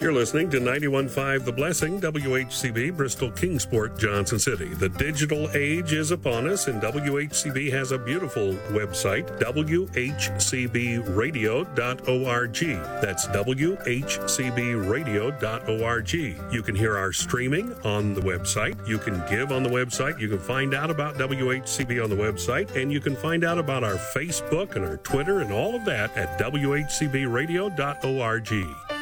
You're listening to 91.5 The Blessing, WHCB, Bristol, Kingsport, Johnson City. The digital age is upon us, and WHCB has a beautiful website, whcbradio.org. That's whcbradio.org. You can hear our streaming on the website. You can give on the website. You can find out about WHCB on the website, and you can find out about our Facebook and our Twitter and all of that at whcbradio.org.